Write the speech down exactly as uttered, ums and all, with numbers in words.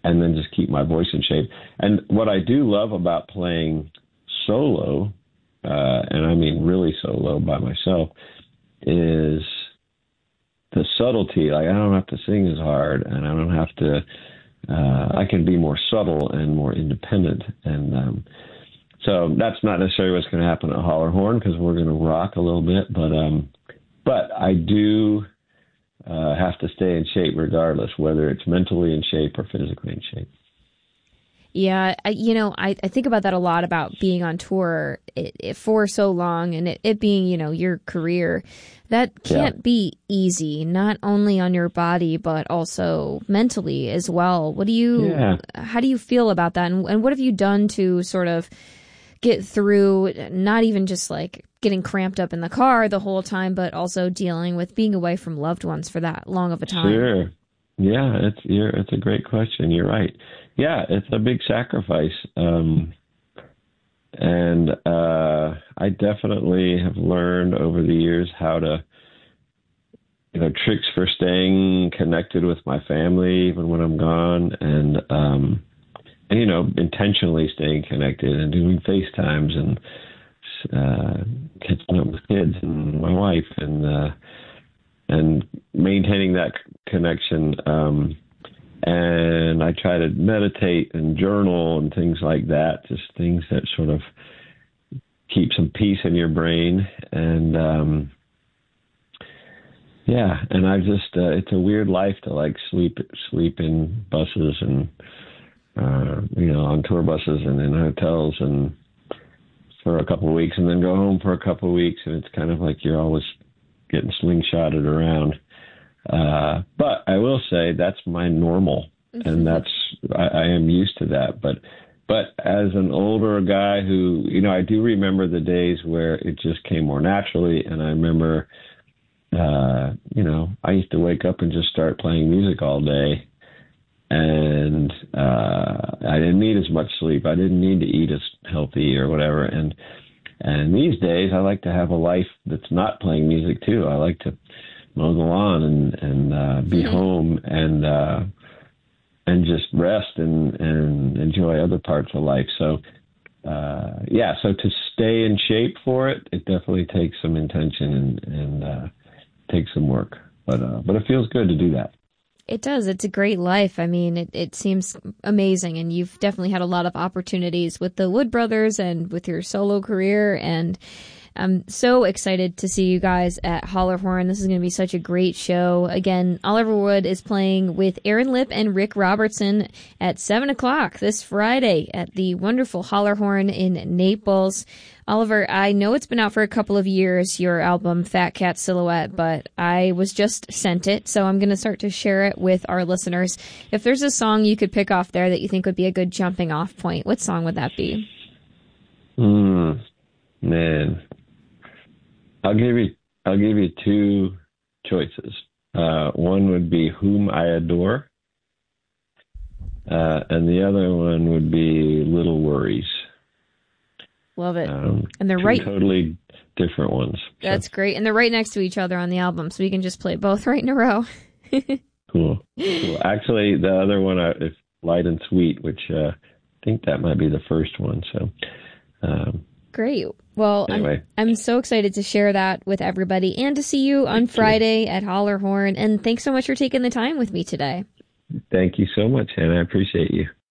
and then just keep my voice in shape. And what I do love about playing solo, uh, and I mean really solo by myself, is the subtlety. Like, I don't have to sing as hard, and I don't have to, uh, I can be more subtle and more independent. And um, so that's not necessarily what's going to happen at Hollerhorn, because we're going to rock a little bit, but um, but I do uh, have to stay in shape regardless, whether it's mentally in shape or physically in shape. Yeah, I, you know, I, I think about that a lot, about being on tour it, it, for so long, and it, it being, you know, your career. That can't yeah. be easy, not only on your body, but also mentally as well. What do you, yeah. how do you feel about that? And, and what have you done to sort of get through, not even just like getting cramped up in the car the whole time, but also dealing with being away from loved ones for that long of a time? Sure. Yeah, it's you're, it's a great question. You're right. Yeah, it's a big sacrifice. Um, and uh, I definitely have learned over the years how to, you know, tricks for staying connected with my family even when I'm gone, and, um, and you know, intentionally staying connected and doing FaceTimes and uh, catching up with kids and my wife, and uh, and maintaining that connection. Um, and I try to meditate and journal and things like that, just things that sort of keep some peace in your brain. And, um, yeah, and I just, uh, it's a weird life to like sleep, sleep in buses and, uh, you know, on tour buses and in hotels and for a couple of weeks, and then go home for a couple of weeks. And it's kind of like you're always getting slingshotted around. Uh, but I will say that's my normal, mm-hmm. and that's, I, I am used to that. But, but as an older guy who, you know, I do remember the days where it just came more naturally. And I remember, uh, you know, I used to wake up and just start playing music all day, and, uh, I didn't need as much sleep. I didn't need to eat as healthy or whatever. And, and these days I like to have a life that's not playing music too. I like to mow the lawn and, and, uh, be mm-hmm. home and, uh, and just rest and, and enjoy other parts of life. So, uh, yeah, so to stay in shape for it, it definitely takes some intention and, and, uh, takes some work, but, uh, but it feels good to do that. It does. It's a great life. I mean, it, it seems amazing, and you've definitely had a lot of opportunities with the Wood Brothers and with your solo career, and I'm so excited to see you guys at Hollerhorn. This is going to be such a great show. Again, Oliver Wood is playing with Aaron Lipp and Rick Robertson at seven o'clock this Friday at the wonderful Hollerhorn in Naples. Oliver, I know it's been out for a couple of years, your album Fat Cat Silhouette, but I was just sent it, so I'm going to start to share it with our listeners. If there's a song you could pick off there that you think would be a good jumping off point, what song would that be? Hmm, man. I'll give you I'll give you two choices. Uh, one would be Whom I Adore, uh, and the other one would be Little Worries. Love it. Um, and they're two right. totally different ones. That's so. great. And they're right next to each other on the album, so we can just play both right in a row. Cool. Cool. Actually, the other one uh, is Light and Sweet, which uh, I think that might be the first one. So. Um, Great. Well, anyway. I'm, I'm so excited to share that with everybody and to see you on Thank Friday you. at Hollerhorn. And thanks so much for taking the time with me today. Thank you so much, Hannah. I appreciate you.